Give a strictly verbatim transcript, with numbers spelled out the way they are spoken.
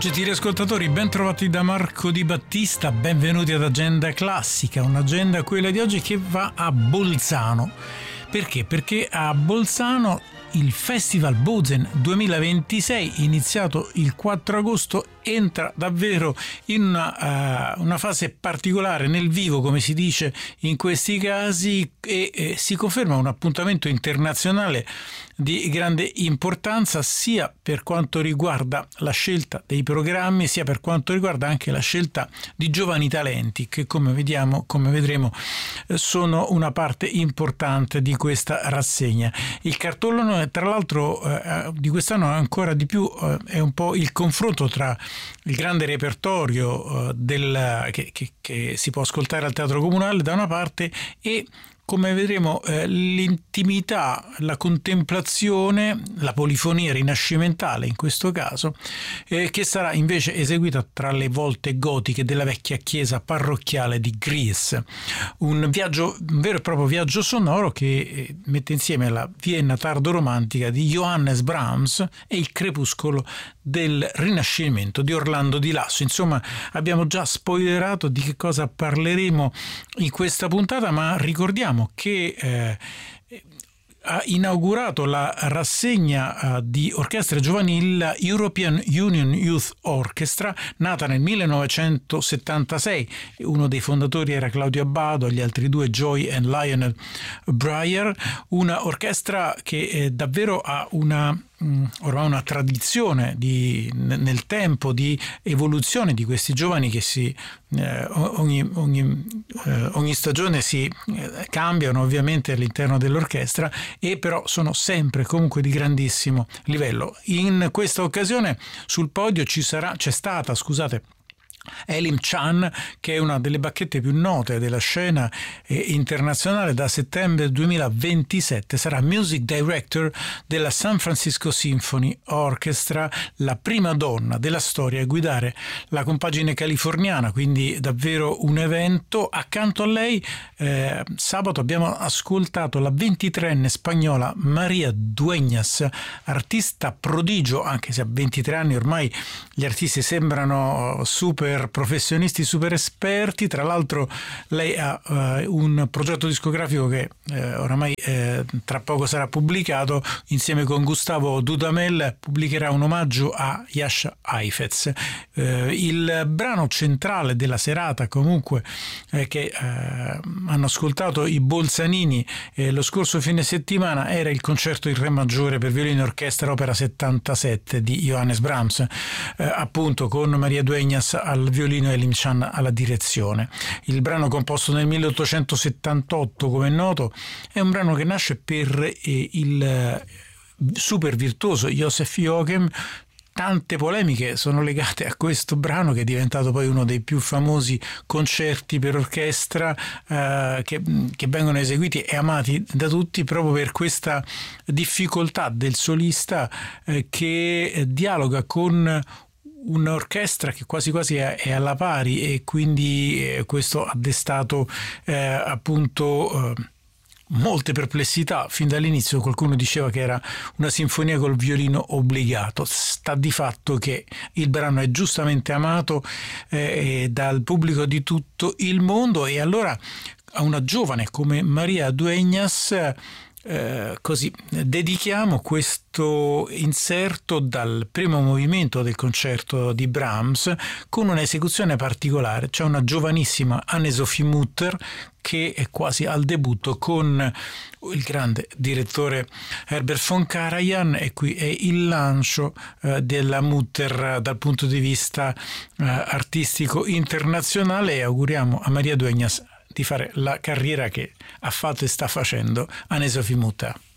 Gentili ascoltatori, ben trovati da Marco Di Battista, benvenuti ad Agenda Classica, un'agenda, quella di oggi, che va a Bolzano. Perché? Perché a Bolzano il Festival Bozen duemilaventisei, iniziato il quattro agosto, entra davvero in una, uh, una fase particolare, nel vivo, come si dice in questi casi, e eh, si conferma un appuntamento internazionale di grande importanza, sia per quanto riguarda la scelta dei programmi, sia per quanto riguarda anche la scelta di giovani talenti che, come vediamo, come vedremo, sono una parte importante di questa rassegna. Il cartellone, tra l'altro, eh, di quest'anno ancora di più eh, è un po' il confronto tra il grande repertorio eh, del, che, che, che si può ascoltare al Teatro Comunale da una parte, e come vedremo eh, l'intimità, la contemplazione, la polifonia rinascimentale in questo caso, eh, che sarà invece eseguita tra le volte gotiche della vecchia chiesa parrocchiale di Gries. Un viaggio, un vero e proprio viaggio sonoro che eh, mette insieme la Vienna tardo-romantica di Johannes Brahms e il crepuscolo del Rinascimento di Orlando di Lasso. Insomma, abbiamo già spoilerato di che cosa parleremo in questa puntata, ma ricordiamo che eh, ha inaugurato la rassegna uh, di orchestre giovanili la European Union Youth Orchestra, nata nel millenovecentosettantasei. Uno dei fondatori era Claudio Abbado, gli altri due Joy e Lionel Breyer, una orchestra che eh, davvero ha una ormai una tradizione di, nel tempo di evoluzione di questi giovani che si eh, ogni, ogni, eh, ogni stagione si eh, cambiano ovviamente all'interno dell'orchestra, e però sono sempre comunque di grandissimo livello. In questa occasione sul podio ci sarà c'è stata scusate Elim Chan, che è una delle bacchette più note della scena eh, internazionale. Da settembre duemilaventisette sarà Music Director della San Francisco Symphony Orchestra, la prima donna della storia a guidare la compagine californiana, quindi davvero un evento. Accanto a lei eh, sabato abbiamo ascoltato la ventitreenne spagnola María Dueñas, artista prodigio, anche se a ventitré anni ormai gli artisti sembrano super professionisti, super esperti. Tra l'altro lei ha uh, un progetto discografico che uh, oramai uh, tra poco sarà pubblicato. Insieme con Gustavo Dudamel pubblicherà un omaggio a Jascha Heifetz. Uh, il brano centrale della serata, comunque, eh, che uh, hanno ascoltato i bolzanini eh, lo scorso fine settimana, era il concerto in re maggiore per violino e orchestra opera settantasette di Johannes Brahms, eh, appunto con María Dueñas al violino e Elim Chan alla direzione. Il brano, composto nel milleottocentosettantotto, come è noto, è un brano che nasce per eh, il super virtuoso Joseph Joachim. Tante polemiche sono legate a questo brano, che è diventato poi uno dei più famosi concerti per orchestra eh, che, che vengono eseguiti e amati da tutti, proprio per questa difficoltà del solista eh, che dialoga con un'orchestra che quasi quasi è alla pari, e quindi eh, questo ha destato eh, appunto eh, molte perplessità fin dall'inizio. Qualcuno diceva che era una sinfonia col violino obbligato. Sta di fatto che il brano è giustamente amato eh, dal pubblico di tutto il mondo, e allora a una giovane come María Dueñas Eh, così dedichiamo questo inserto dal primo movimento del concerto di Brahms, con un'esecuzione particolare. C'è una giovanissima Anne-Sophie Mutter che è quasi al debutto con il grande direttore Herbert von Karajan, e qui è il lancio eh, della Mutter dal punto di vista eh, artistico internazionale, e auguriamo a María Dueñas di fare la carriera che ha fatto e sta facendo Anne-Sophie Mutter.